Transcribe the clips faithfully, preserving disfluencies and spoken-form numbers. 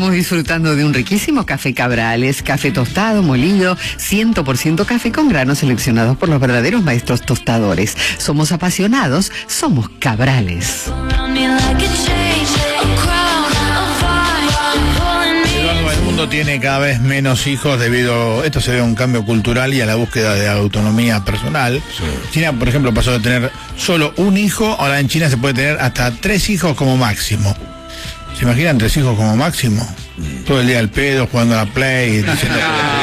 Estamos disfrutando de un riquísimo café Cabrales, café tostado, molido, cien por ciento café con granos seleccionados por los verdaderos maestros tostadores. Somos apasionados, somos Cabrales. Eduardo, el mundo tiene cada vez menos hijos debido, esto se debe a un cambio cultural y a la búsqueda de autonomía personal. Sí. China, por ejemplo, pasó de tener solo un hijo, ahora en China se puede tener hasta tres hijos como máximo. ¿Se imaginan tres hijos como máximo? Mm. Todo el día al pedo, jugando a la Play. Diciendo...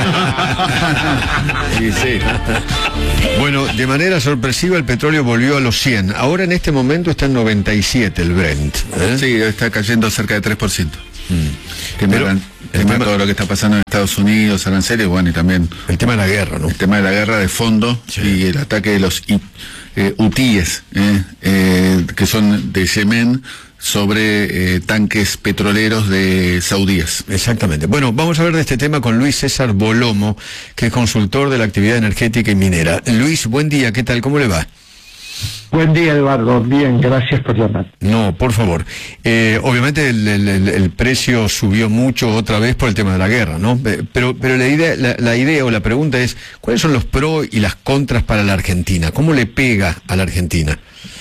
sí, sí. Bueno, de manera sorpresiva el petróleo volvió a los cien. Ahora en este momento está en noventa y siete el Brent. ¿eh? Sí, está cayendo cerca de tres por ciento. Mm. Que Pero, el tema de todo lo que está pasando en Estados Unidos, aranceles, bueno, y también... El tema de la guerra, ¿no? El tema de la guerra de fondo, sí. Y el ataque de los eh, hutíes, eh, eh, que son de Yemen, sobre eh, tanques petroleros de saudíes. Exactamente. Bueno, vamos a hablar de este tema con Luis César Bolomo, que es consultor de la actividad energética y minera. Luis, buen día, ¿qué tal? ¿Cómo le va? Buen día, Eduardo. Bien, gracias por llamar. No, por favor. Eh, obviamente el, el, el precio subió mucho otra vez por el tema de la guerra, ¿no? Pero, pero la idea, la, la idea o la pregunta es, ¿cuáles son los pros y las contras para la Argentina? ¿Cómo le pega a la Argentina?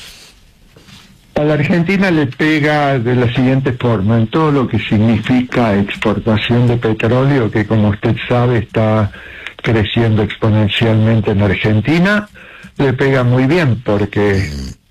A la Argentina le pega de la siguiente forma, en todo lo que significa exportación de petróleo, que como usted sabe está creciendo exponencialmente en Argentina, le pega muy bien porque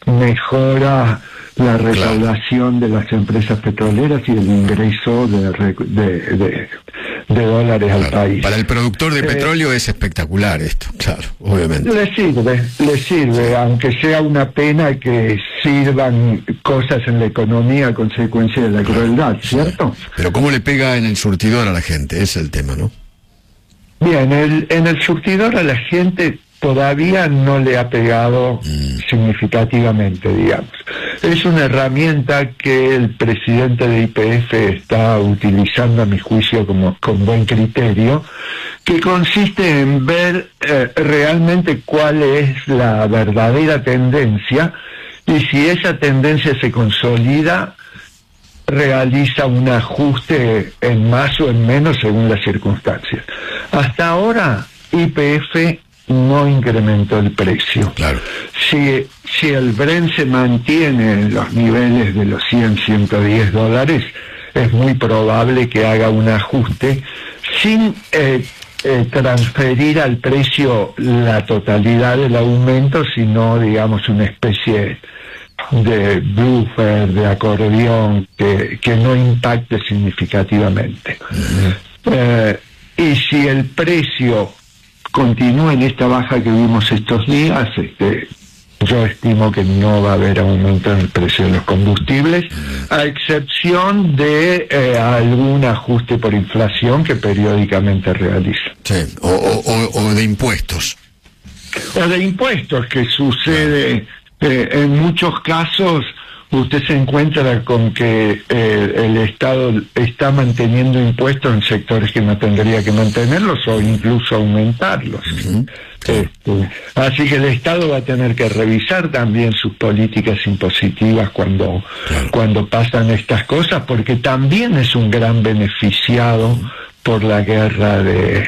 mejora la recaudación de las empresas petroleras y el ingreso de, de, de, de dólares claro. al país. Para el productor de eh, petróleo es espectacular esto, claro, obviamente. Le sirve, le sirve, aunque sea una pena que sirvan cosas en la economía a consecuencia de la claro, crueldad, ¿cierto? Sí. Pero ¿cómo le pega en el surtidor a la gente? Ese es el tema, ¿no? Bien, el, en el surtidor a la gente todavía no le ha pegado mm. significativamente, digamos. Es una herramienta que el presidente de Y P F está utilizando, a mi juicio, como con buen criterio, que consiste en ver eh, realmente cuál es la verdadera tendencia y si esa tendencia se consolida, realiza un ajuste en más o en menos según las circunstancias. Hasta ahora, Y P F no incrementó el precio. Claro. Si, si el Brent se mantiene en los niveles de los cien, ciento diez dólares, es muy probable que haga un ajuste sin eh, eh, transferir al precio la totalidad del aumento, sino, digamos, una especie de buffer, de acordeón, que, que no impacte significativamente. Uh-huh. eh, y si el precio continúa en esta baja que vimos estos días, este, yo estimo que no va a haber aumento en el precio de los combustibles, a excepción de eh, algún ajuste por inflación que periódicamente realiza. Sí, o, o, o de impuestos. O de impuestos, que sucede eh, en muchos casos. Usted se encuentra con que eh, el Estado está manteniendo impuestos en sectores que no tendría que mantenerlos o incluso aumentarlos. Uh-huh. Este, así que el Estado va a tener que revisar también sus políticas impositivas cuando, claro. cuando pasan estas cosas, porque también es un gran beneficiado uh-huh. por la guerra de,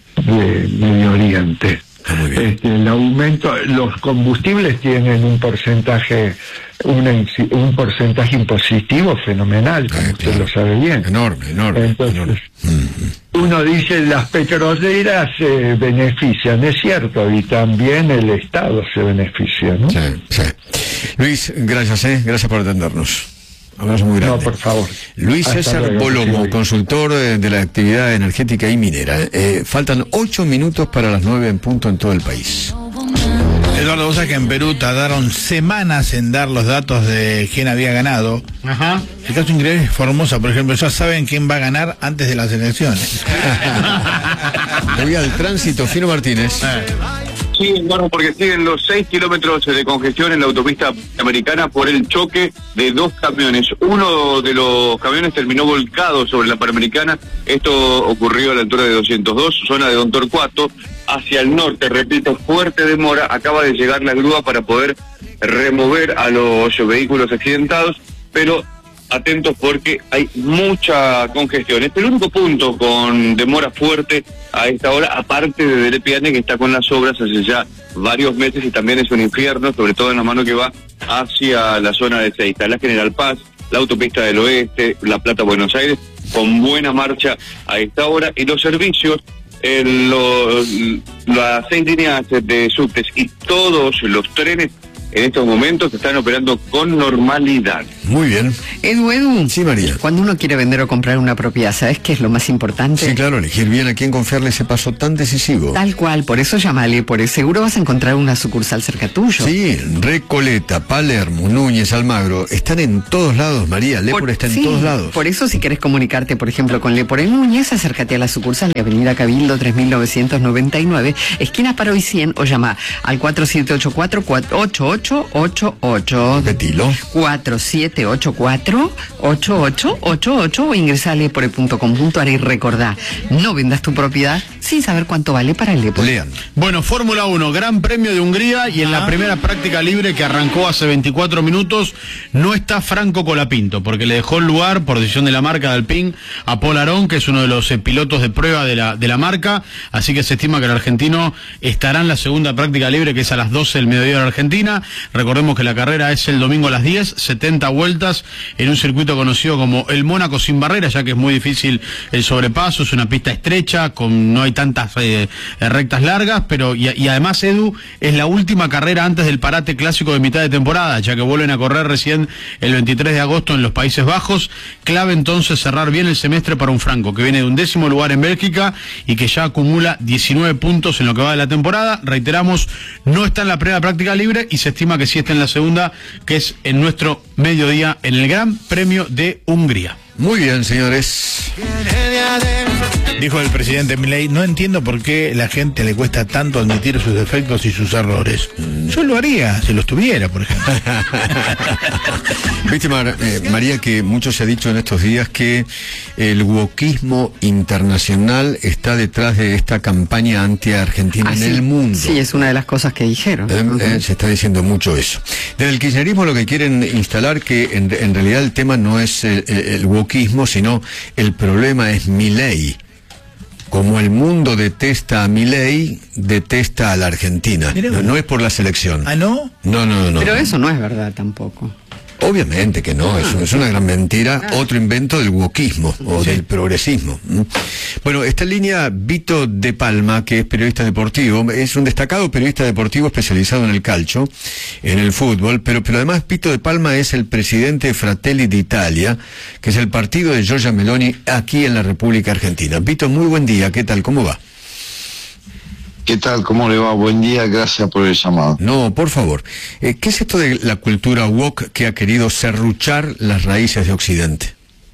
de Medio Oriente. Este, el aumento, los combustibles tienen un porcentaje, una, un porcentaje impositivo fenomenal, como eh, usted claro. lo sabe bien. Enorme, enorme. Entonces, enorme. uno dice las petroleras se benefician, es cierto, y también el Estado se beneficia, ¿no? Sí, sí. Luis, gracias, ¿eh? Gracias por atendernos. Abrazo muy grande. No, por favor. Luis Hasta César luego, Bolomo, sí, consultor de, de la actividad energética y minera. Eh, faltan ocho minutos para las nueve en punto en todo el país. Eduardo, vos sabés que en Perú tardaron semanas en dar los datos de quién había ganado. Ajá. El caso increíble es Formosa, por ejemplo, ya saben quién va a ganar antes de las elecciones. Voy al tránsito, Fino Martínez. Sí, Eduardo, porque siguen los seis kilómetros de congestión en la autopista Panamericana por el choque de dos camiones. Uno de los camiones terminó volcado sobre la Panamericana. Esto ocurrió a la altura de doscientos dos, zona de Don Torcuato, hacia el norte. Repito, fuerte demora. Acaba de llegar la grúa para poder remover a los vehículos accidentados, pero atentos porque hay mucha congestión. Este es el único punto con demora fuerte a esta hora, aparte de Delepiane, que está con las obras hace ya varios meses y también es un infierno, sobre todo en la mano que va hacia la zona de Seiza, la General Paz, la autopista del Oeste, La Plata, Buenos Aires, con buena marcha a esta hora, y los servicios, en los, las seis líneas de subtes y todos los trenes en estos momentos están operando con normalidad. Muy bien. Edu, Edu. Sí, María. Cuando uno quiere vender o comprar una propiedad, ¿sabes qué es lo más importante? Sí, claro, elegir bien a quién confiarle ese paso tan decisivo. Tal cual, por eso llámale, por el seguro vas a encontrar una sucursal cerca tuyo. Sí, Recoleta, Palermo, Núñez, Almagro, están en todos lados, María. Lepore Por- está en sí, todos lados. Por eso, si querés comunicarte, por ejemplo, con Lepore en Núñez, acércate a la sucursal de Avenida Cabildo tres mil novecientos noventa y nueve, esquina Paro y cien, o llama al cuatro siete ocho cuatro, ocho ocho ocho ocho. Repetilo. cuatro siete ocho cuatro, ocho ocho ocho ocho o ingresa a lepore punto com punto ar y recordá, no vendas tu propiedad sin saber cuánto vale para el Lepore. Lean. Bueno, Fórmula uno, Gran Premio de Hungría, y en la primera práctica libre que arrancó hace veinticuatro minutos no está Franco Colapinto, porque le dejó el lugar por decisión de la marca de Alpine a Paul Arón, que es uno de los eh, pilotos de prueba de la, de la marca, así que se estima que el argentino estará en la segunda práctica libre, que es a las doce del mediodía de la Argentina. Recordemos que la carrera es el domingo a las diez, setenta vueltas en un circuito conocido como el Mónaco sin barrera, ya que es muy difícil el sobrepaso, es una pista estrecha, con no hay tantas eh, rectas largas, pero y, y además, Edu, es la última carrera antes del parate clásico de mitad de temporada, ya que vuelven a correr recién el veintitrés de agosto en los Países Bajos. Clave entonces cerrar bien el semestre para un Franco, que viene de un décimo lugar en Bélgica y que ya acumula diecinueve puntos en lo que va de la temporada. Reiteramos, no está en la primera práctica libre y se estima que sí está en la segunda, que es en nuestro mediodía en el Gran Premio de Hungría. Muy bien, señores. Dijo el presidente Milei, no entiendo por qué la gente le cuesta tanto admitir sus defectos y sus errores. Yo lo haría si los tuviera, por ejemplo. Viste, Mar- eh, María, que mucho se ha dicho en estos días que el wokismo internacional está detrás de esta campaña anti-argentina Ah, en sí. el mundo. Sí, es una de las cosas que dijeron. Eh, eh, se está diciendo mucho eso. Desde el kirchnerismo lo que quieren instalar que en, en realidad el tema no es el, el wokismo, sino el problema es Milei. Como el mundo detesta a Milei, detesta a la Argentina. Mirá No, vos. no es por la selección. ¿Ah, no? No, no, no. Pero eso no es verdad tampoco. Obviamente que no, es, es una gran mentira, otro invento del wokismo o Sí. del progresismo. ¿Mm? Bueno, está en línea Vito de Palma, que es periodista deportivo, es un destacado periodista deportivo especializado en el calcio, en el fútbol, pero, pero además Vito de Palma es el presidente de Fratelli d'Italia, que es el partido de Giorgia Meloni aquí en la República Argentina. Vito, muy buen día, ¿qué tal? ¿Cómo va? ¿Qué tal? ¿Cómo le va? Buen día, gracias por el llamado. No, por favor. Eh, ¿Qué es esto de la cultura woke que ha querido serruchar las raíces de Occidente?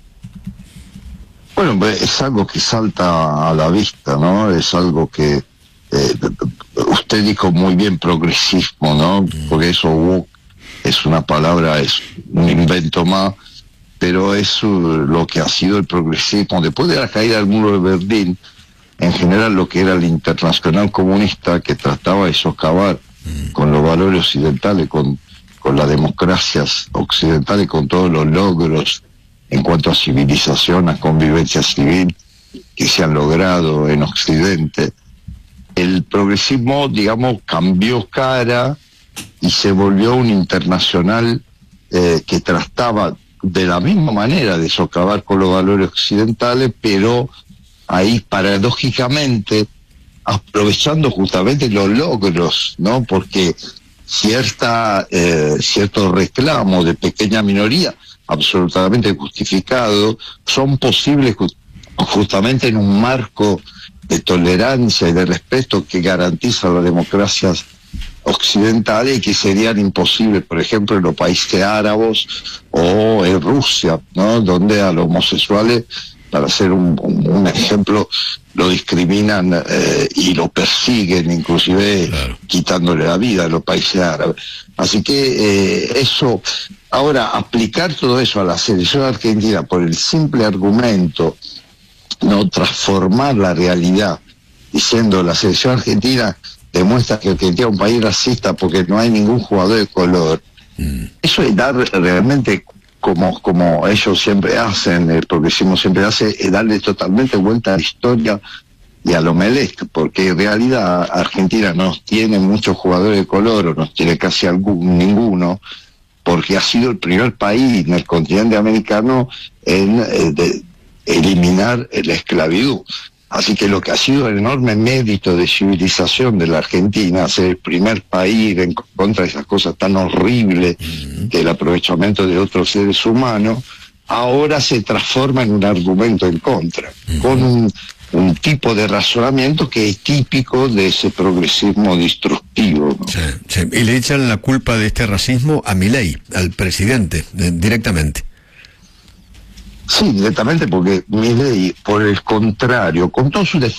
Bueno, pues, es algo que salta a la vista, ¿no? Es algo que eh, usted dijo muy bien, progresismo, ¿no? Porque eso woke es una palabra, es un invento más, pero es uh, lo que ha sido el progresismo. Después de la caída del muro de Berlín, en general lo que era el internacional comunista, que trataba de socavar con los valores occidentales, con, con las democracias occidentales, con todos los logros en cuanto a civilización, a convivencia civil que se han logrado en Occidente. El progresismo, digamos, cambió cara y se volvió un internacional eh, que trataba de la misma manera de socavar con los valores occidentales, pero ahí paradójicamente aprovechando justamente los logros, ¿no? Porque cierta eh, ciertos reclamos de pequeña minoría absolutamente justificados son posibles ju- justamente en un marco de tolerancia y de respeto que garantiza las democracias occidentales y que serían imposibles, por ejemplo, en los países árabes o en Rusia, ¿no? Donde a los homosexuales, para hacer un, un, un ejemplo, lo discriminan eh, y lo persiguen, inclusive Claro. quitándole la vida a los países árabes. Así que eh, eso, ahora aplicar todo eso a la selección argentina por el simple argumento, no transformar la realidad, diciendo la selección argentina demuestra que Argentina es un país racista porque no hay ningún jugador de color. Mm. Eso es dar realmente como, como ellos siempre hacen, el progresismo siempre hace, es darle totalmente vuelta a la historia y al Omelec, porque en realidad Argentina no tiene muchos jugadores de color, o no tiene casi algún, ninguno, porque ha sido el primer país en el continente americano en eh, de, eliminar la esclavitud. Así que lo que ha sido el enorme mérito de civilización de la Argentina, ser el primer país en contra de esas cosas tan horribles del aprovechamiento de otros seres humanos, ahora se transforma en un argumento en contra, uh-huh. con un, un tipo de razonamiento que es típico de ese progresismo destructivo, ¿no? Sí, sí. Y le echan la culpa de este racismo a Milei, al presidente, eh, directamente. Sí, directamente, porque Milei, por el contrario, con todos sus